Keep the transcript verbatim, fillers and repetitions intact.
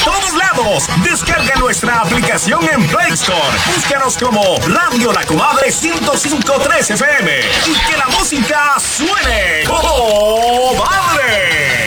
todos lados. Descarga nuestra aplicación en Play Store. Búscanos como Radio La Comadre ciento cinco punto tres F M y que la música